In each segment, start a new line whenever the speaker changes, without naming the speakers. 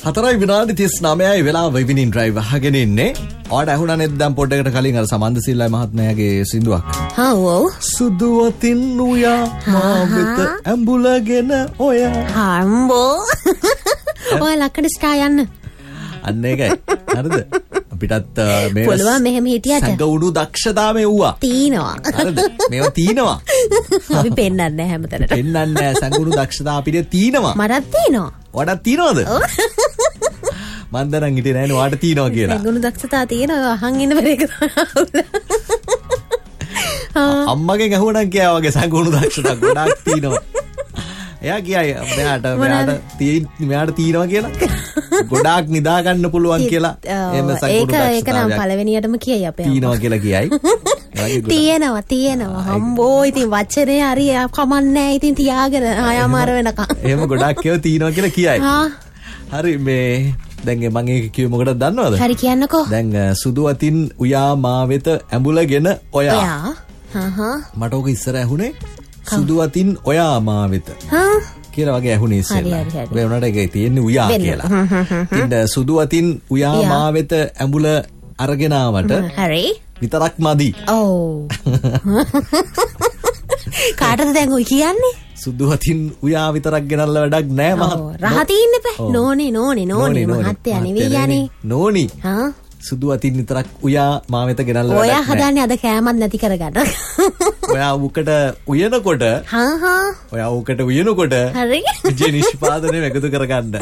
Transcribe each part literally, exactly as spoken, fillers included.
හතරයි විනාඩි තිස් නවයයි වෙලාව ඉවිනින් ඩ්‍රයිව් අහගෙන ඉන්නේ. ඔයාට ඇහුණා නේද දැන් පොඩ්ඩකට කලින් අර සමන්ද සිල්ලයි මහත්මයාගේ සින්දුවක්.
හා ඔව්.
සුදු වතින් උයා මා වෙත ඇඹුලගෙන ඔයා.
හම්බෝ. ඔය ලක්කඩ ස්ටා යන්න.
අන්න ඒකයි. හරිද? අපිටත් මේ
පුළුවන් මෙහෙම හිටියට.
සංගුණු දක්ෂතාවය වුණා.
තීනවා.
හරිද? මේවා තීනවා.
අපි පෙන්නන්නේ නැහැ හැමතැනට.
පෙන්නන්නේ නැහැ සංගුණු දක්ෂතාව අපිට තීනවා.
මටත් තීනවා.
ඔයාට තීනවද? මන් දරන් හිටියේ නෑනේ ඔයාට තීනවා කියලා.
සංගුණු දක්ෂතාව තියෙනවා අහන් ඉන්න බැරි එක.
අම්මගෙන් අහුවනම් කියා වගේ සංගුණු දක්ෂතාව ගොඩාක් තීනවා. එයා කියයි මෙයාට මෙයාට තී මෙයාට තීනවා කියලා. ගොඩාක් නිදා ගන්න පුළුවන් කියලා. එන්න සංගුණු දක්ෂතාව.
ඒක ඒක නම් පළවෙනියටම කියයි අපේ.
තීනවා කියලා කියයි.
තියෙනවා තියෙනවා හම්බෝ ඉතින් වචනේ හරි කමන්නේ ඉතින් තියාගෙන ආයමාර වෙනකම්
එහෙම ගොඩක් ඒවා තියෙනවා කියලා කියයි. හරි මේ දැන් මම ඒක කිව්ව මොකටද දන්නවද?
හරි කියන්නකෝ.
දැන් සුදු අතින් උයා මා වෙත ඇඹුලගෙන ඔයා.
ඔයා. හහ.
මට ඔක ඉස්සර ඇහුනේ සුදු අතින් ඔයා මා වෙත.
හා
කියලා වගේ ඇහුනේ ඉස්සෙල්ලා.
හරි හරි.
ඒ උනාට ඒකේ තියෙන්නේ උයා කියලා. ඉතින් සුදු අතින් උයා මා වෙත ඇඹුල අරගෙන ආවට
හරි
විතරක් මදි.
ඔව්. කාටද දැන් ඔය කියන්නේ?
සුදු අතින් උයා විතරක් ගෙනල්ලා වැඩක් නෑ මහත්.
රහතින් ඉන්න බෑ. නෝනේ නෝනේ නෝනේ මහත්තයා නෙවෙයි යන්නේ.
නෝනි.
හා
සුදු අතින් විතරක් උයා මා වෙත ගෙනල්ලා වැඩක් නෑ.
ඔයා හදන්නේ අද කෑමක් නැති කරගන්න.
ඔයා උකට උයනකොට
හා හා
ඔයා උකට උයනකොට
හරි
විජේ නිෂ්පාදනය එකතු කරගන්න.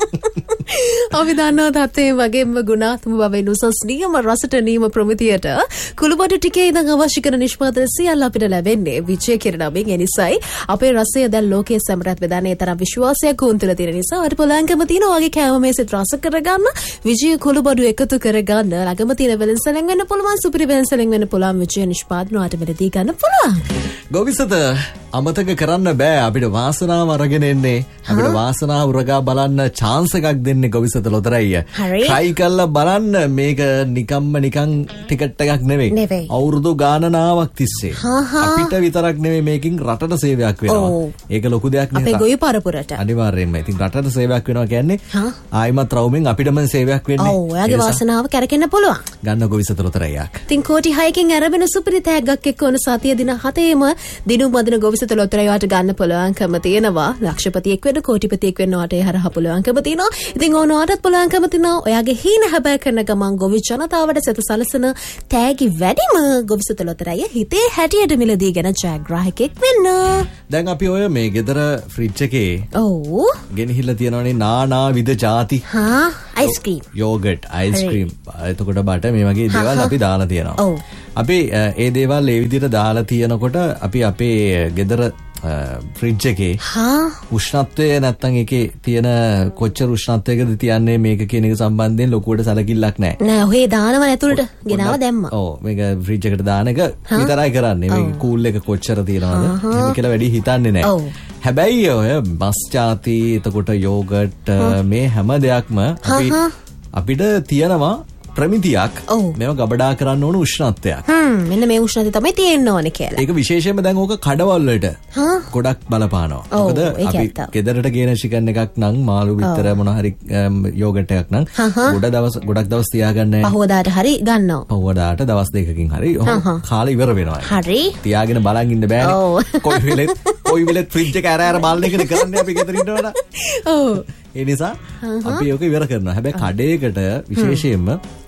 අපි දන්නවා තත්ත්වයේ වගේම ගුණාත්මක බවෙන් උසස් නියම රසට නියම ප්‍රමිතියට කුළුබඩු ටිකේ ඉඳන් අවශ්‍ය කරන නිෂ්පාදන සියල්ල අපිට ලැබෙන්නේ විජේ කිරණමින්. ඒ නිසායි අපේ රසය දැන් ලෝකයේ සැමරත් බෙදානේ තරම් විශ්වාසයක් උන් තුළ තියෙන නිසා අපිට පුළුවන්කම තියෙනවා වගේ කෑම මේසෙත් රස කරගන්න විජේ කුළුබඩු එකතු කරගන්න ළඟම තියෙන වෙලෙන්සලෙන් වෙන්න පුළුවන් සුපිරි වෙලෙන්සලෙන් වෙන්න පුළුවන් විජේ නිෂ්පාදන වලට මෙලදී ගන්න පුළුවන්.
ගොවිසත අමතක කරන්න බෑ. අපිට වාසනාව අරගෙන එන්නේ අපිට වාසනාව උරගා බලන්න chance එකක් දෙන්නේ ගොවිසත ලොතරැයිය. try කරලා බලන්න මේක නිකම්ම නිකන් ටිකට් එකක් නෙවෙයි. අවුරුදු ගානනාවක් තිස්සේ අපිට විතරක් නෙවෙයි මේකෙන් රටට සේවයක් වෙනවා. ඒක ලොකු දෙයක් නේ.
අපේ ගොවි පරපුරට
අනිවාර්යයෙන්ම. ඉතින් රටට සේවයක් වෙනවා කියන්නේ ආයිමත් රවුමෙන් අපිටම සේවයක් වෙන්නේ.
ඔව් ඔයාගේ වාසනාව කරකෙන්න පුළුවන්.
ගන්න ගොවිසත ලොතරැයියක්.
ඉතින් කෝටි හයකින් අරගෙන සුපිරි තෑග්ගක් එක්ක වුණ සතිය දින හතේම දිනුම් වදින ගොවිසත ලොතරැයියට ගන්න පුළුවන්කම තියෙනවා. ලක්ෂපතියෙක් වෙන්න කෝටිපතියෙක් වෙන්න ඔයාට ඒ හරහා පුළුවන්කම තියෙනවා. ඉතින් ඕනෝටත් පුළුවන්කම තියෙනවා. ඔයාගේ හීන හැබෑ කරන ගමන් ගොවි ජනතාවට සත සලසන තෑගි වැඩිම ගොවිසත ලොතරැයිය හිතේ හැටියට මිලදීගෙන ජයග්‍රාහකෙක් වෙන්න. දැන්
අපි ඔය මේ ගෙදර ෆ්‍රිජ් එකේ
ඔව්
ගෙනහිල්ලා තියෙනවනේ නානා විද ಜಾති.
හා අයිස්ක්‍රීම්
යෝගට් අයිස්ක්‍රීම් එතකොට බට මේ වගේ දේවල් අපි දාලා තියෙනවා.
ඔව්
අපි ඒ දේවල් ඒ විදිහට දාලා තියෙනකොට අපි අපේ ගෙදර ෆ්‍රිජ් එකේ උෂ්ණත්වය නැත්තම් ඒකේ තියෙන කොච්චර උෂ්ණත්වයකද තියන්නේ මේක කියන එක සම්බන්ධයෙන් ලොකුවට සැලකිල්ලක් නැහැ.
නෑ ඔහේ දානව ඇතුළට ගෙනාව දැම්මා.
ඔව් මේක ෆ්‍රිජ් එකට දාන එක විතරයි කරන්නේ. මේක කූල් එක කොච්චර තියනවද එහෙම කියලා වැඩි හිතන්නේ නැහැ. හැබැයි ඔය මස් ಜಾති එතකොට යෝගට් මේ හැම දෙයක්ම අපි අපිට තියනවා ප්‍රමිතියක්. මේව ගබඩා කරන්න ඕන උෂ්ණත්වයක්.
හ්ම් මෙන්න මේ උෂ්ණත්වය තමයි තියෙන්න ඕනේ කියලා.
ඒක විශේෂයෙන්ම දැන් ඕක කඩවල් වලට ගොඩක් බලපානවා. මොකද අපි ගෙදරට ගේන චිකන් එකක් නම් මාළු විතර මොන හරි යෝගට් එකක් නම් ගොඩ දවස් ගොඩක් දවස් තියාගන්න
පහවදාට හරි ගන්නවා.
පහවදාට දවස් දෙකකින් හරි කාලේ ඉවර වෙනවා.
හරි.
තියාගෙන බලන් ඉන්න බෑනේ. කොයි වෙලෙත් කොයි වෙලෙත් ෆ්‍රිජ් එක ඇර ඇර බලන එකනේ කරන්නේ අපි ගෙදර ඉන්නවනම්.
ඔව්.
ඒ නිසා අපි ඕක ඉවර කරනවා. හැබැයි කඩේකට විශේෂයෙන්ම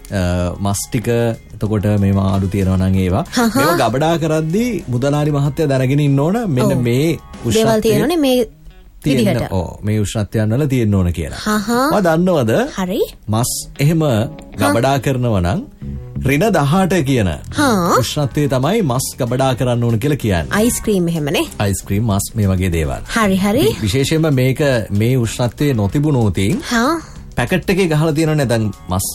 මස් ටික එතකොට මේ මාළු තියෙනවා නම් ඒවා මේවා ගබඩා කරද්දී මුදලාලි මහත්තයා දැනගෙන ඉන්න ඕන මෙන්න මේ
දේවල් තියෙනනේ මේ විදිහට.
ඔව් මේ උෂ්ණත්වයන් වල තියෙන්න ඕන කියලා. මම දන්නවද?
හරි.
මස් එහෙම ගබඩා කරනවා නම් ඍණ දහඅට කියන උෂ්ණත්වයේ තමයි මස් ගබඩා කරන්න ඕන කියලා කියන්නේ.
අයිස්ක්‍රීම් එහෙමනේ.
අයිස්ක්‍රීම් මස් මේ වගේ දේවල්.
හරි හරි.
විශේෂයෙන්ම මේක මේ උෂ්ණත්වයේ නොතිබුණොත් පැකට් එකේ ගහලා තියෙනවනේ දැන් මස්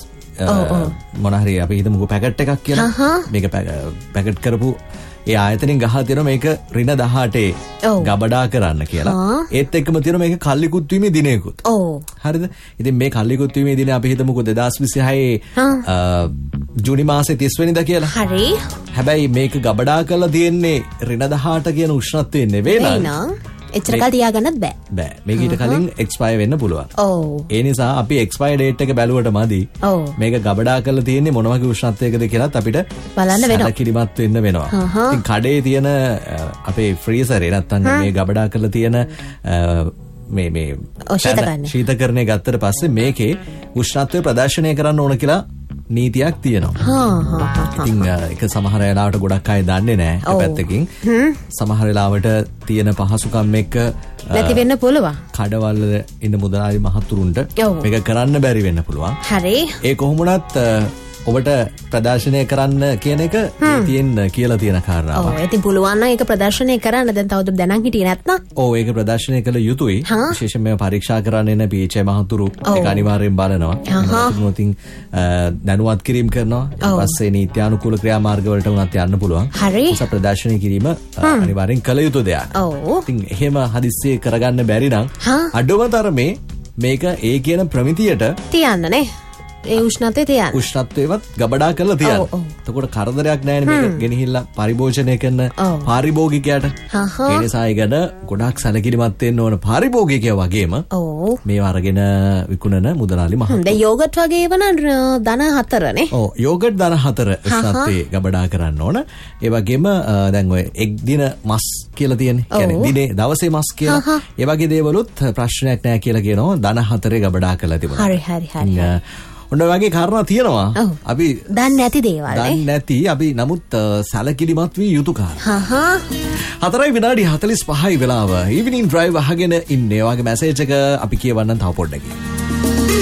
මොන හරි අපි හිතමුකෝ පැකට් එකක් කියලා. මේක පැකට් කරපු ඒ ආයතනෙන් ගහලා තියෙනවා මේක ඍණ දහඅටේ ගබඩා කරන්න කියලා. ඒත් එක්කම තියෙනවා මේක කල්ලිකුත් වීමේ දිනයකුත්.
ඔව්.
හරිද? ඉතින් මේ කල්ලිකුත් වීමේ දින අපි හිතමුකෝ දෙදාස් විසිහයේ ජූනි මාසේ තිස් වෙනිදා කියලා.
හරි.
හැබැයි මේක ගබඩා කරලා තියෙන්නේ ඍණ දහඅට කියන උෂ්ණත්වයේ නෙවෙයි නං.
එච්චර කල් තියාගන්නත් බෑ.
බෑ. මේක ඊට කලින් එක්ස්පයර් වෙන්න පුළුවන්.
ඔව්.
ඒ නිසා අපි එක්ස්පයර් ඩේට් එක බැලුවට මදි.
ඔව්.
මේක ගබඩා කරලා තියෙන්නේ මොන වගේ උෂ්ණත්වයකද කියලාත් අපිට
බලන්න වෙනවා.
සැලකිලිමත් වෙන්න වෙනවා. ඉතින් කඩේ තියෙන අපේ ෆ්‍රීසරේ නැත්තම් මේ ගබඩා කරලා තියෙන මේ මේ ශීතකරණය ගත්තට පස්සේ මේකේ උෂ්ණත්වය ප්‍රදර්ශනය කරන්න ඕන කියලා නීතියක් තියෙනවා. ඉතින් ඒක සමහර වෙලාවට ගොඩක් අය දන්නේ නැහැ ඒ පැත්තකින්. සමහර වෙලාවට තියෙන පහසුකම් එක්ක
නැති වෙන්න පුළුවන්.
කඩවල ඉන්න මුදලාලි මහතුරුන්ට මේක කරන්න බැරි වෙන්න පුළුවන්.
හරි.
ඒ කොහොමුණත් ඔබට ප්‍රදර්ශනය කරන්න කියන එක තියෙන කියලා තියෙන කාරණාවක්.
ඔව් ඉතින් පුළුවන් නම් ඒක ප්‍රදර්ශනය කරන්න දැන් තවද දැනන් හිටියේ නැත්නම්.
ඔව් ඒක ප්‍රදර්ශනය කළ යුතුයි. විශේෂයෙන් මේව පරීක්ෂා කරන්න එන පී එච් ආයි මහතුරු ඒක අනිවාර්යෙන් බලනවා. ඉතින් දැනුවත් කිරීම කරනවා. ඊට පස්සේ නීත්‍යානුකූල ක්‍රියාමාර්ග වලට උනත් යන්න පුළුවන්.
හරි.
ඒක ප්‍රදර්ශනය කිරීම අනිවාර්යෙන් කළ යුතු දෙයක්.
ඔව්.
ඉතින් එහෙම හදිස්සියේ කරගන්න බැරි නම් අඩුම තරමේ මේක ඒ කියන ප්‍රමිතියට
තියන්න නේ. ඒ උෂ්ණත්වය තියන්න.
උෂ්ණත්වයවත් ගබඩා කරලා තියන්න. එතකොට කරදරයක් නැහැ නේ මේක ගෙනහිල්ලා පරිභෝජනය කරන පාරිභෝගිකයාට. ඒ නිසා ඒකට ගොඩාක් සැලකිලිමත් වෙන්න ඕන පාරිභෝගිකයා වගේම.
ඔව්.
මේව අරගෙන විකුණන මුදලාලි මහත්මයා.
දැන් යෝගට් වගේ ඒව නම් ධන හතර නේ.
ඔව් යෝගට් ධන හතර උෂ්ණත්වයේ ගබඩා කරන්න ඕන. ඒ වගේම දැන් ඔය එක් දින මස් කියලා තියෙන්නේ. කියන්නේ දිනේ දවසේ මස් කියලා. ඒ වගේ දේවලුත් ප්‍රශ්නයක් නැහැ කියලා කියනවා ධන හතරේ ගබඩා කරලා තිබුණා.
හරි හරි හරි.
ඔන්න වගේ කාරණා තියෙනවා. අපි
දන්නේ නැති දේවල් නේ.
දන්නේ නැති අපි නමුත් සැලකිලිමත් වී යුතු කාරණා. හහ. හතරයි විනාඩි හතළිස් පහයි වෙලාව. ඉවිනිං ඩ්‍රයිව් අහගෙන ඉන්නේ. ඔයාගේ මැසේජ් එක අපි කියවන්නම් තව පොඩ්ඩකින්.